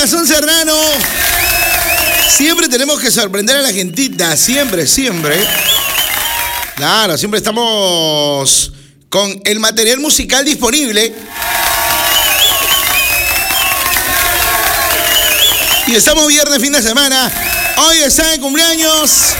corazón serrano. Siempre tenemos que sorprender a la gentita, siempre. Claro, siempre estamos con el material musical disponible. Y estamos viernes, fin de semana. Hoy está de cumpleaños